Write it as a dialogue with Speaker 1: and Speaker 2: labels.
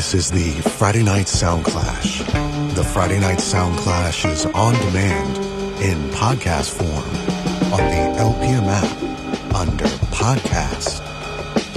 Speaker 1: This is the Friday Night Sound Clash. The Friday Night Sound Clash is on demand in podcast form on the LPM app under podcast.